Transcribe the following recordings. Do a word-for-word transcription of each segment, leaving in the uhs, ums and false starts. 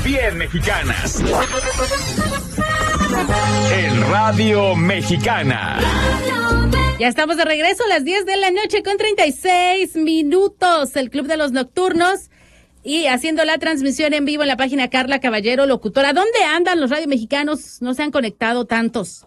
bien mexicanas. En Radio Mexicana. Ya estamos de regreso a las diez de la noche con treinta y seis minutos. El Club de los Nocturnos. Y haciendo la transmisión en vivo en la página Carla Caballero, locutora. ¿Dónde andan los radio mexicanos? No se han conectado tantos.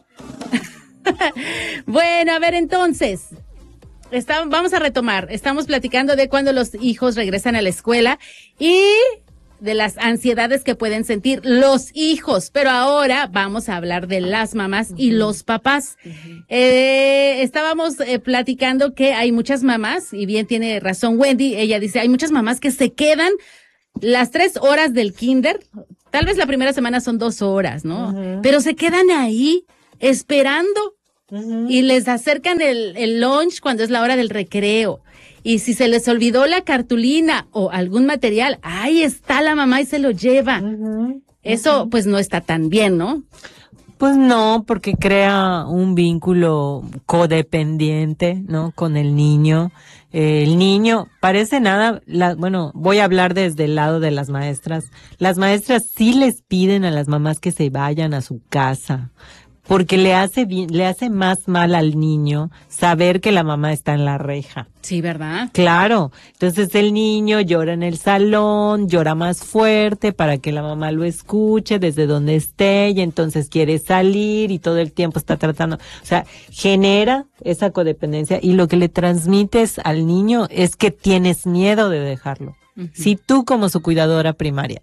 Bueno, a ver, entonces, está, vamos a retomar. Estamos platicando de cuando los hijos regresan a la escuela y de las ansiedades que pueden sentir los hijos. Pero ahora vamos a hablar de las mamás y los papás. Uh-huh. Eh, estábamos eh, platicando que hay muchas mamás, y bien tiene razón Wendy, ella dice, hay muchas mamás que se quedan las tres horas del kinder, tal vez la primera semana son dos horas, ¿no? Uh-huh. Pero se quedan ahí esperando. Uh-huh. Y les acercan el, el lunch cuando es la hora del recreo. Y si se les olvidó la cartulina o algún material, ahí está la mamá y se lo lleva. Uh-huh. Eso uh-huh. pues no está tan bien, ¿no? Pues no, porque crea un vínculo codependiente, ¿no? Con el niño. Eh, el niño, parece nada, la, bueno, voy a hablar desde el lado de las maestras. Las maestras sí les piden a las mamás que se vayan a su casa, porque le hace bien, le hace más mal al niño saber que la mamá está en la reja. Sí, ¿verdad? Claro. Entonces el niño llora en el salón, llora más fuerte para que la mamá lo escuche desde donde esté y entonces quiere salir y todo el tiempo está tratando. O sea, genera esa codependencia y lo que le transmites al niño es que tienes miedo de dejarlo. Uh-huh. Si tú como su cuidadora primaria,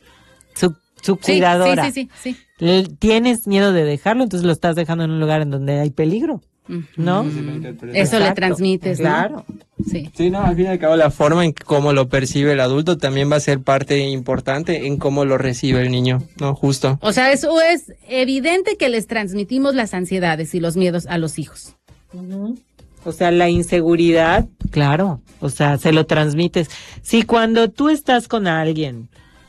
su, su cuidadora, sí, sí, sí, sí, sí. tienes miedo de dejarlo, entonces lo estás dejando en un lugar en donde hay peligro. ¿No? Eso Exacto. le transmites, ¿no? Claro. Sí. Sí, no, al fin y al cabo la forma en cómo lo percibe el adulto también va a ser parte importante en cómo lo recibe el niño, ¿no? Justo. O sea, eso es evidente que les transmitimos las ansiedades y los miedos a los hijos. Uh-huh. O sea, la inseguridad, claro, o sea, se lo transmites. Si cuando tú estás con alguien,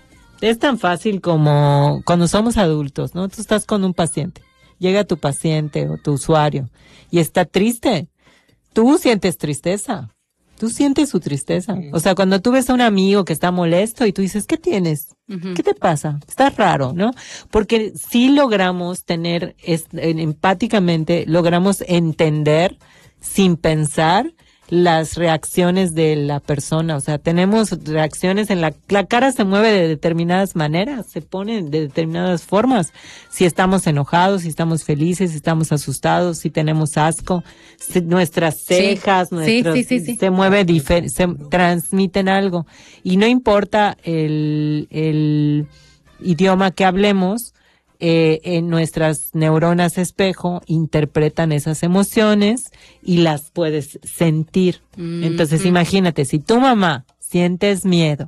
es tan fácil como cuando somos adultos, ¿no? Tú estás con un paciente. Llega tu paciente o tu usuario y está triste. Tú sientes tristeza. Tú sientes su tristeza. O sea, cuando tú ves a un amigo que está molesto y tú dices, ¿qué tienes? Uh-huh. ¿Qué te pasa? Estás raro, ¿no? Porque sí logramos tener, es, empáticamente, logramos entender sin pensar las reacciones de la persona. O sea, tenemos reacciones en la, la cara se mueve de determinadas maneras, se pone de determinadas formas. Si estamos enojados, si estamos felices, si estamos asustados, si tenemos asco, si nuestras cejas, sí, nuestros, sí, sí, sí, sí. se mueve difer- se transmiten algo. Y no importa el, el idioma que hablemos, Eh, en nuestras neuronas espejo interpretan esas emociones y las puedes sentir. Mm-hmm. Entonces imagínate, si tu mamá sientes miedo,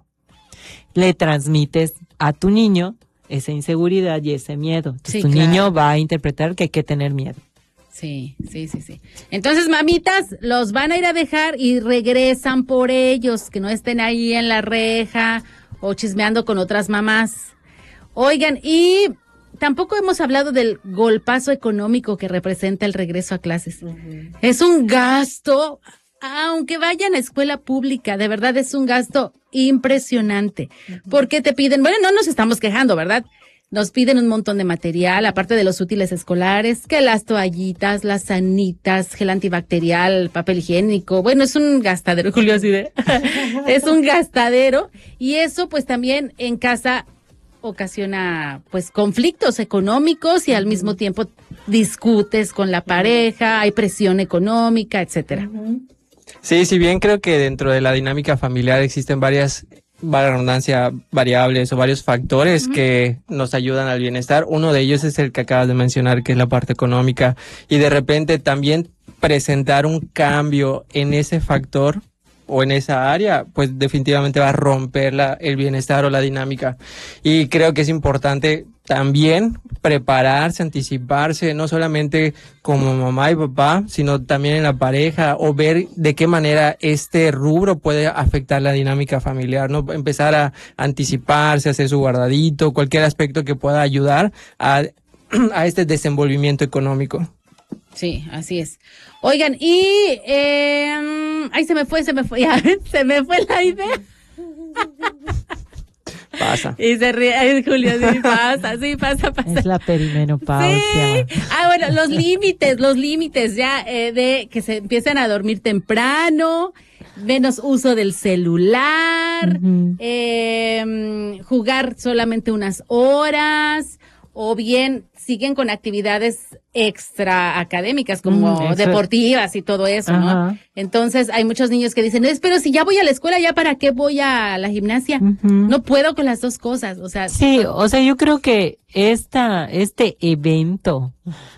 le transmites a tu niño esa inseguridad y ese miedo. Entonces sí, tu claro. niño va a interpretar que hay que tener miedo. Sí, sí, sí, sí. Entonces, mamitas, los van a ir a dejar y regresan por ellos, que no estén ahí en la reja o chismeando con otras mamás. Oigan, y tampoco hemos hablado del golpazo económico que representa el regreso a clases. Uh-huh. Es un gasto, aunque vayan a escuela pública, de verdad es un gasto impresionante. Uh-huh. Porque te piden, bueno, no nos estamos quejando, ¿verdad? Nos piden un montón de material, aparte de los útiles escolares, que las toallitas, las sanitas, gel antibacterial, papel higiénico. Bueno, es un gastadero, Julio, así de. Es un gastadero. Y eso, pues también en casa ocasiona pues conflictos económicos y al mismo tiempo discutes con la pareja, hay presión económica, etcétera. Sí, si bien creo que dentro de la dinámica familiar existen varias, valga la redundancia, variables o varios factores uh-huh. que nos ayudan al bienestar, uno de ellos es el que acabas de mencionar, que es la parte económica, y de repente también presentar un cambio en ese factor o en esa área, pues definitivamente va a romper la, el bienestar o la dinámica. Y creo que es importante también prepararse, anticiparse, no solamente como mamá y papá, sino también en la pareja, o ver de qué manera este rubro puede afectar la dinámica familiar, ¿no? Empezar a anticiparse, hacer su guardadito, cualquier aspecto que pueda ayudar a, a este desenvolvimiento económico. Sí, así es. Oigan, y eh, ay, se me fue, se me fue, ya, se me fue la idea. Pasa. Y se ríe, ay, Julio, sí pasa, sí pasa, pasa. Es la perimenopausia. Sí. Ah, bueno, los límites, los límites ya eh, de que se empiecen a dormir temprano, menos uso del celular, Ujú. eh, jugar solamente unas horas, o bien siguen con actividades extra académicas como Mm, eso- deportivas y todo eso, ¿no? Ajá. Entonces hay muchos niños que dicen, es, pero si ya voy a la escuela, ¿ya para qué voy a la gimnasia? Ujú. No puedo con las dos cosas, o sea. Sí, o sea, yo creo que esta, este evento,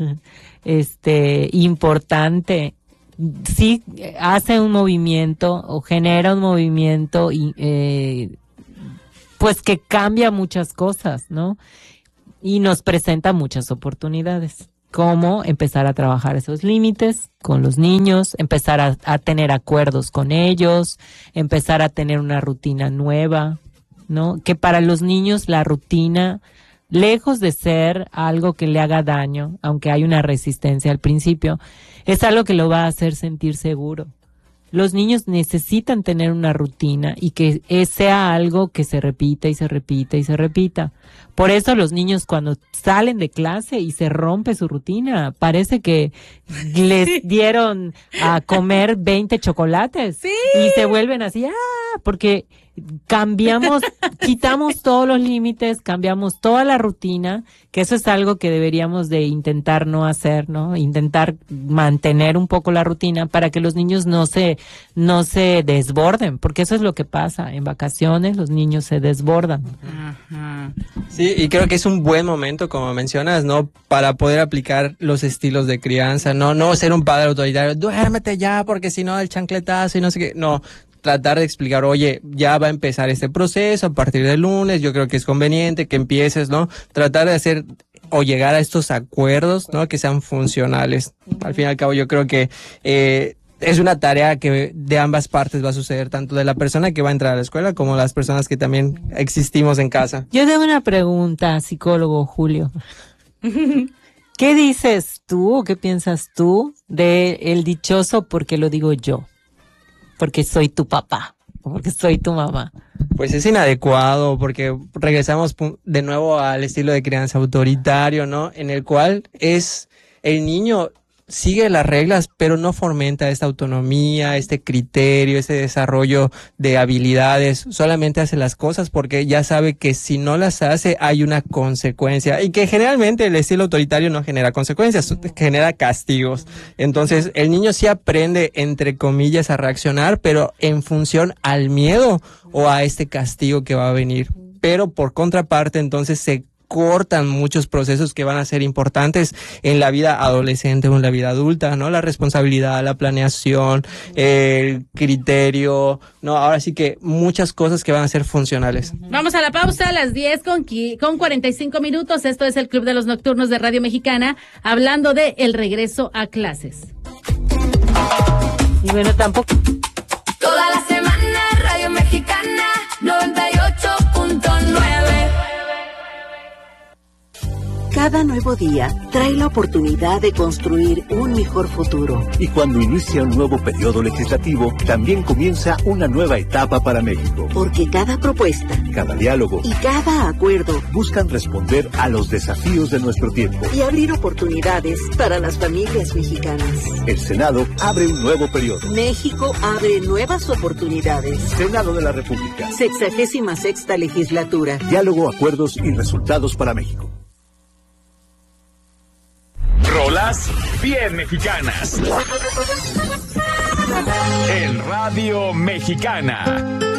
este, importante, sí hace un movimiento o genera un movimiento y, eh, pues que cambia muchas cosas, ¿no? Y nos presenta muchas oportunidades. Cómo empezar a trabajar esos límites con los niños, empezar a, a tener acuerdos con ellos, empezar a tener una rutina nueva, ¿no? Que para los niños la rutina, lejos de ser algo que le haga daño, aunque hay una resistencia al principio, es algo que lo va a hacer sentir seguro. Los niños necesitan tener una rutina y que sea algo que se repita y se repita y se repita. Por eso los niños cuando salen de clase y se rompe su rutina, parece que les dieron a comer veinte chocolates. Sí. Y se vuelven así, ah, porque cambiamos, quitamos todos los límites, cambiamos toda la rutina, que eso es algo que deberíamos de intentar no hacer, ¿no? Intentar mantener un poco la rutina para que los niños no se, no se desborden, porque eso es lo que pasa. En vacaciones los niños se desbordan. Ajá. Sí, y creo que es un buen momento, como mencionas, ¿no? Para poder aplicar los estilos de crianza, no, no ser un padre autoritario, duérmete ya, porque si no el chancletazo y no sé qué, no. Tratar de explicar, oye, ya va a empezar este proceso a partir del lunes, yo creo que es conveniente que empieces, ¿no? Tratar de hacer o llegar a estos acuerdos, ¿no? Que sean funcionales. Al fin y al cabo, yo creo que eh, es una tarea que de ambas partes va a suceder, tanto de la persona que va a entrar a la escuela como las personas que también existimos en casa. Yo tengo una pregunta, psicólogo Julio. ¿Qué dices tú o qué piensas tú de el dichoso porque lo digo yo? Porque soy tu papá, porque soy tu mamá. Pues es inadecuado porque regresamos pu- de nuevo al estilo de crianza autoritario, ¿no? En el cual es el niño sigue las reglas, pero no fomenta esta autonomía, este criterio, ese desarrollo de habilidades. Solamente hace las cosas porque ya sabe que si no las hace hay una consecuencia y que generalmente el estilo autoritario no genera consecuencias, genera castigos. Entonces el niño sí aprende, entre comillas, a reaccionar, pero en función al miedo o a este castigo que va a venir. Pero por contraparte, entonces se cortan muchos procesos que van a ser importantes en la vida adolescente o en la vida adulta, ¿no? La responsabilidad, la planeación, el criterio, ¿no? Ahora sí que muchas cosas que van a ser funcionales. Vamos a la pausa a las diez con, qui- con cuarenta y cinco minutos. Esto es el Club de los Nocturnos de Radio Mexicana, hablando de el regreso a clases. Y bueno, tampoco... Toda la semana Radio Mexicana noventa y ocho punto nueve. Cada nuevo día trae la oportunidad de construir un mejor futuro. Y cuando inicia un nuevo periodo legislativo, también comienza una nueva etapa para México. Porque cada propuesta Cada diálogo y cada acuerdo buscan responder a los desafíos de nuestro tiempo. y abrir oportunidades para las familias mexicanas. El Senado abre un nuevo periodo. México abre nuevas oportunidades. Senado de la República. Sexagésima sexta legislatura. Diálogo, acuerdos y resultados para México. Rolas bien mexicanas. En Radio Mexicana.